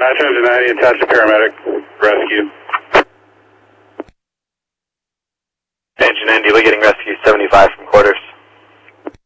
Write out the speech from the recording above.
Turns to 90, attach a paramedic. Rescue. Engine Indy, we're getting rescue.